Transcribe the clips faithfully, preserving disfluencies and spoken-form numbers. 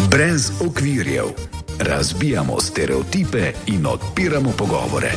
Brez okvirjev. Razbijamo stereotipe in odpiramo pogovore.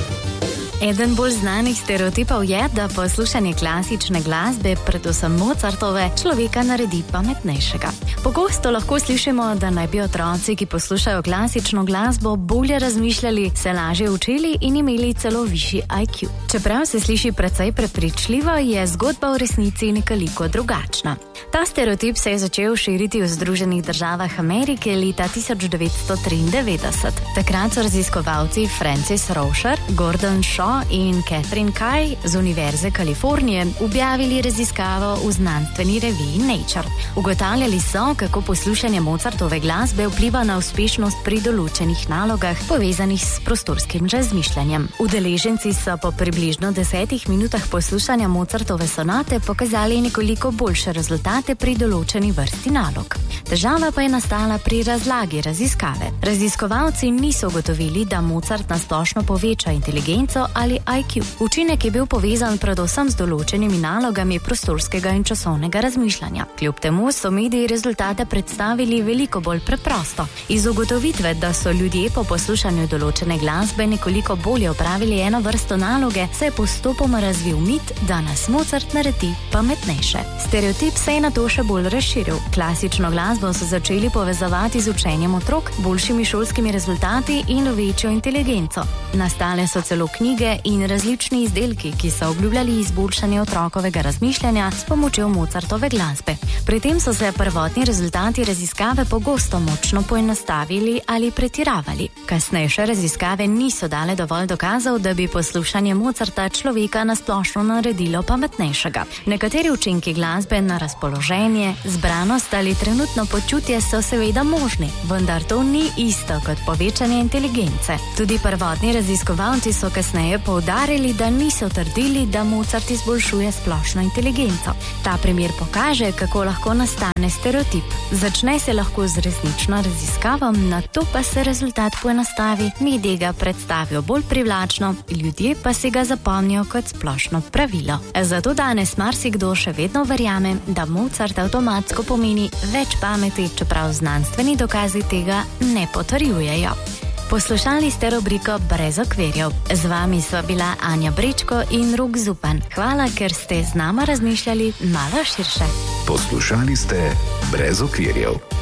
Eden bolj znanih stereotipov je, da poslušanje klasične glasbe, predvsem Mozartove, človeka naredi pametnejšega. Pogosto lahko slišimo, da naj bi otroci, ki poslušajo klasično glasbo, bolje razmišljali, se lažje učili in imeli celo višji I Q. Čeprav se sliši precej prepričljivo, je zgodba v resnici nekoliko drugačna. Ta stereotip se je začel širiti v Združenih državah Amerike leta tisoč devetsto triindevetdeset. Takrat so raziskovalci Francis Rosher, Gordon Shaw in Catherine Kai z Univerze Kalifornije objavili raziskavo v znanstveni reviji Nature. Ugotavljali so, kako poslušanje Mozartove glasbe vpliva na uspešnost pri določenih nalogah, povezanih s prostorskim razmišljanjem. Udeleženci so po približno desetih minutah poslušanja Mozartove sonate pokazali nekoliko boljše rezultate pri določeni vrsti nalog. Težava pa je nastala pri razlagi raziskave. Raziskovalci niso ugotovili, da Mozart nasplošno poveča inteligenco ali I Q. Učinek je bil povezan predvsem z določenimi nalogami prostorskega in časovnega razmišljanja. Kljub temu so mediji rezultate predstavili veliko bolj preprosto. Iz ugotovitve, da so ljudje po poslušanju določene glasbe nekoliko bolje opravili eno vrsto naloge, se je postopoma razvil mit, da nas Mozart naredi pametnejše. Stereotip se je nato še bolj razširil. Klasično glasbo so začeli povezovati z učenjem otrok, boljšimi šolskimi rezultati in večjo inteligenco. Nastale so celo knjige in različni izdelki, ki so obljubljali izboljšanje otrokovega razmišljanja s pomočjo Mozartove glasbe. Pri tem so se prvotni rezultati raziskave pogosto močno poenostavili ali pretiravali. Kasnejše raziskave niso dale dovolj dokazov, da bi poslušanje Mozarta človeka nasplošno naredilo pametnejšega. Nekateri učinki glasbe na razpoloženje, zbranost ali trenutno počutje so seveda možni, vendar to ni isto kot povečanje inteligence. Tudi prvotni raziskovalci so kasneje poudarili, da niso trdili, da Mozart izboljšuje splošno inteligenco. Ta primer pokaže, kako lahko nastane stereotip. Začne se lahko z resnično raziskavo, nato pa se rezultat poenostavi, mediji ga predstavijo bolj privlačno, ljudje pa si ga zapomnijo kot splošno pravilo. Zato danes marsikdo še vedno verjame, da Mozart avtomatsko pomeni več pameti, čeprav znanstveni dokazi tega ne potrjujejo. Poslušali ste rubriko Brez okvirjev. Z vami sva bila Anja Brečko in Rok Zupan. Hvala, ker ste z nama razmišljali malo širše. Poslušali ste Brez okvirjev.